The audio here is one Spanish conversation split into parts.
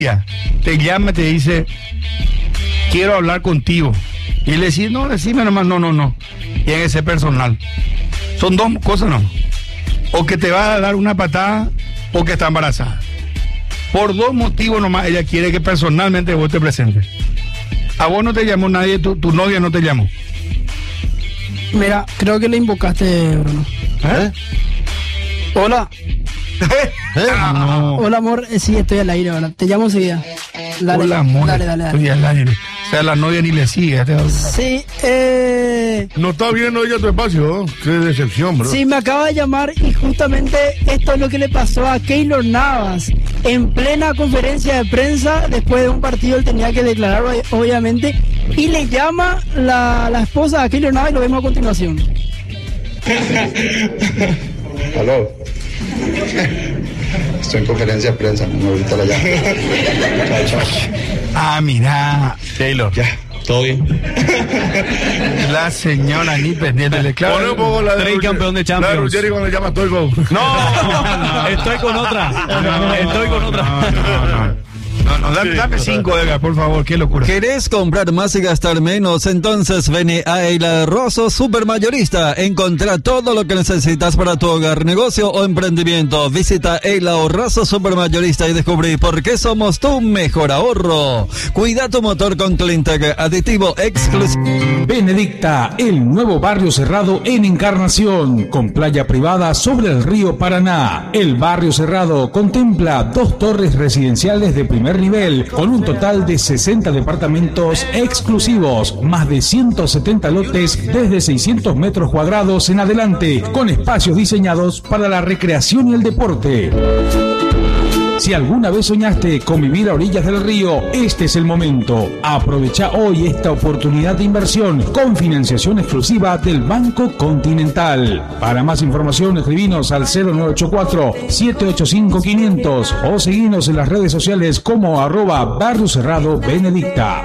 te llama y te dice, quiero hablar contigo. Y le decís, no, decime nomás, no. Tiene que ser personal. Son dos cosas, no. O que te va a dar una patada o que está embarazada. Por dos motivos nomás ella quiere que personalmente vos te presentes. A vos no te llamó nadie, tu novia no te llamó. Mira, creo que le invocaste, Bruno. Hola. No. Hola, amor. Sí, estoy al aire ahora. Te llamo enseguida. Dale, hola, amor. Dale. Estoy al aire. O sea, la novia ni le sigue. Sí, No está viendo ella tu espacio, ¿no? Qué decepción, bro. Sí, me acaba de llamar y justamente esto es lo que le pasó a Keylor Navas. En plena conferencia de prensa, después de un partido, él tenía que declarar, obviamente, y le llama la esposa a Keylor Navas y lo vemos a continuación. Aló. Estoy en conferencia de prensa, ahorita la llamo. Ah, mira, Taylor. Ya, todo bien. La señora ni pendiente, claro. Pone un poco la de Rey campeón de Champions. La de Ruggeri cuando llama estoy go. No, estoy con otra. No, dame 5, Edgar, por favor, qué locura. ¿Querés comprar más y gastar menos? Entonces vení a El Ahorroso Supermayorista. Encontrá todo lo que necesitas para tu hogar, negocio o emprendimiento. Visita El Ahorroso Supermayorista y descubrí por qué somos tu mejor ahorro. Cuida tu motor con Cleantech, aditivo exclusivo. Benedicta, el nuevo barrio cerrado en Encarnación, con playa privada sobre el río Paraná. El barrio cerrado contempla 2 torres residenciales de primer nivel, con un total de 60 departamentos exclusivos, más de 170 lotes desde 600 metros cuadrados en adelante, con espacios diseñados para la recreación y el deporte. Si alguna vez soñaste con vivir a orillas del río, este es el momento. Aprovecha hoy esta oportunidad de inversión con financiación exclusiva del Banco Continental. Para más información, escribinos al 0984-785-500 o seguinos en las redes sociales como @Barrio Cerrado Benedicta.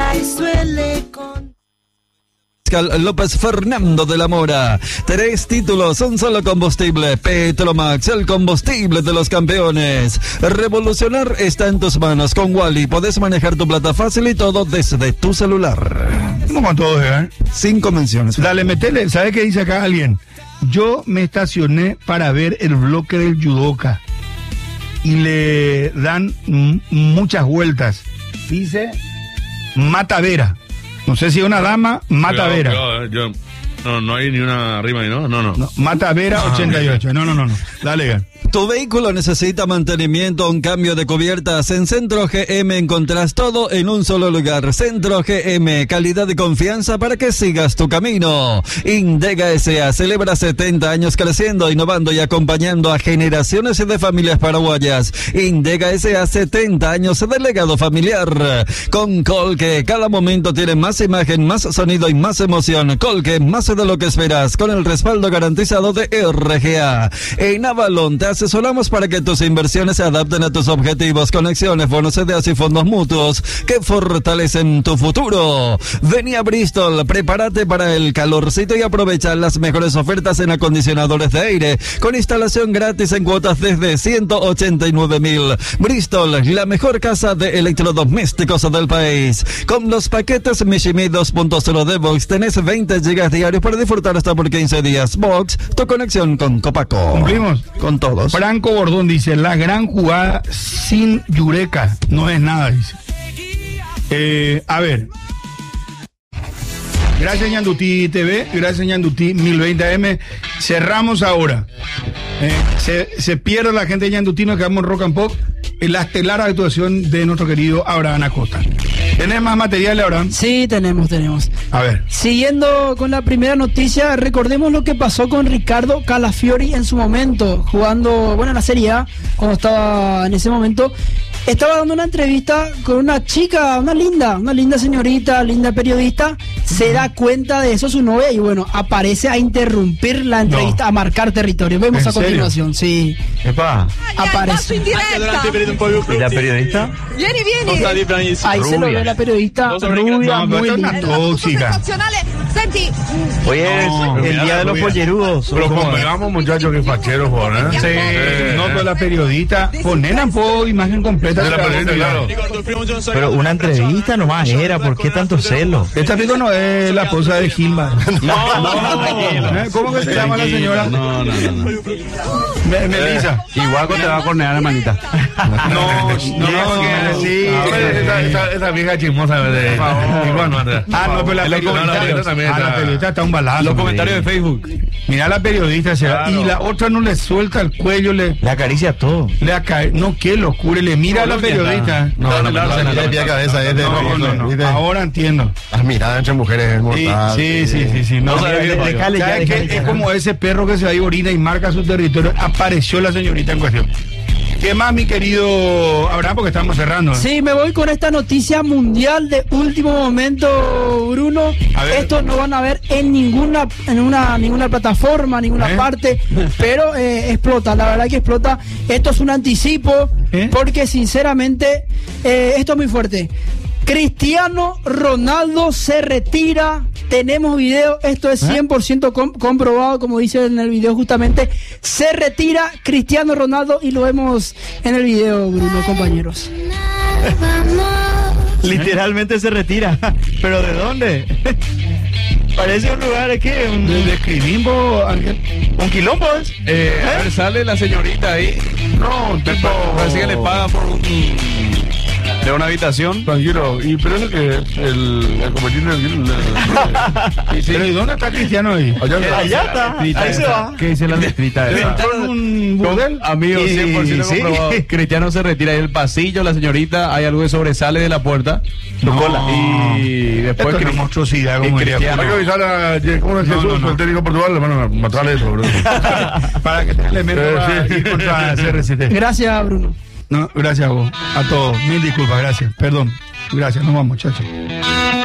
López Fernando de la Mora. 3 títulos, un solo combustible. Petromax, el combustible de los campeones. Revolucionar está en tus manos. Con Wally podés manejar tu plata fácil y todo desde tu celular. ¿Cómo con todo, 5 menciones. Dale, metele. ¿Sabes qué dice acá alguien? Yo me estacioné para ver el bloque del judoka y le dan muchas vueltas. Dice Matavera. No sé si es una dama, Matavera. No hay ni una rima ahí, ¿no? No. Matavera 88. No. Dale, Tu vehículo necesita mantenimiento, un cambio de cubiertas. En Centro GM encontrás todo en un solo lugar. Centro GM, calidad y confianza para que sigas tu camino. Indega S.A. celebra 70 años creciendo, innovando y acompañando a generaciones de familias paraguayas. Indega S.A. 70 años de legado familiar. Con Colque, cada momento tiene más imagen, más sonido y más emoción. Colque, más de lo que esperas, con el respaldo garantizado de RGA. En Avalon te asesoramos para que tus inversiones se adapten a tus objetivos. Conexiones, bonos, ideas y fondos mutuos que fortalecen tu futuro. Vení a Bristol, prepárate para el calorcito y aprovecha las mejores ofertas en acondicionadores de aire, con instalación gratis en cuotas desde 189.000. Bristol, la mejor casa de electrodomésticos del país. Con los paquetes Mishimi 2.0 de Box tenés 20 gigas diarios para disfrutar hasta por 15 días. Box, tu conexión con Copaco. ¿Cumplimos? Con todos. Franco Bordón dice, la gran jugada sin Yureka no es nada, dice. A ver. Gracias Ñandutí TV, gracias Ñandutí 1020 AM. Cerramos ahora. Se pierde la gente de Ñandutí, nos quedamos en Rock and Pop. La estelar actuación de nuestro querido Abraham Acosta. ¿Tenés más material, Abraham? Sí, tenemos. A ver. Siguiendo con la primera noticia, recordemos lo que pasó con Ricardo Calafiori en su momento, jugando, en la Serie A, cuando estaba en ese momento. Estaba dando una entrevista con una chica, una linda señorita, linda periodista. Se da cuenta de eso su novia y aparece a interrumpir la entrevista, a marcar territorio. Vemos a continuación, sí. Epa. Aparece. ¿Y la periodista? Vieni. Ahí se lo ve la periodista rubia, muy linda. Tóxica. Santi. Hoy es el día de los pollerudos. Pero convengamos, muchachos, que facheros, Juan, ¿eh? Sí, no, pero la periodista, ponen un poco imagen completa. De la periodista, claro. Pero una entrevista nomás era, ¿por qué tanto celo? Esta pico no es la esposa de Gilma. No. ¿Cómo que se llama la señora? No. Melissa. Igual te va a cornear la manita. No, Sí, esa vieja chismosa, ¿verdad? Igual no, Andrea. no, pero la periodista está un balazo. Los comentarios de Facebook. Mira, la periodista y la otra no le suelta el cuello, le acaricia todo. acá, no, qué locura, le mira a la periodista. No, cabeza es de No. Ahora entiendo. Las miradas entre mujeres es mortal. Sí. No, Déjale ya. es como ese perro que se va y orina y marca su territorio. Apareció la señorita en cuestión. ¿Qué más, mi querido Abraham? Porque estamos cerrando. Sí, me voy con esta noticia mundial de último momento, Bruno. Esto no van a ver en ninguna plataforma, ninguna parte, pero explota, la verdad que explota. Esto es un anticipo, porque sinceramente esto es muy fuerte. Cristiano Ronaldo se retira. Tenemos video, esto es 100% comprobado, como dice en el video justamente. Se retira Cristiano Ronaldo y lo vemos en el video, Bruno, compañeros. Literalmente se retira. ¿Pero de dónde? Parece un lugar aquí, ¿De escribimos, Ángel? un quilombo. A ver, sale la señorita ahí. No, tipo... Parece que le pagan por de una habitación. Tranquilo, y pero es que el cometido Pero ¿y dónde está Cristiano ahí? Allá está, ahí se va. ¿Qué dice la descrita esa? ¿Está en un burdel? Amigo, 100% comprobado. Cristiano se retira ahí del pasillo, la señorita, hay algo que sobresale de la puerta. Y después Esto es una monstruosidad, como diría. Hay que avisar a ¿cómo es Jesús, el técnico de Portugal? Le van a matar eso, bro. Para que te elementos a ir contra CR7. Gracias, Bruno. No, gracias a vos, a todos. Mil disculpas, gracias. Perdón. Gracias, nos vamos, muchachos.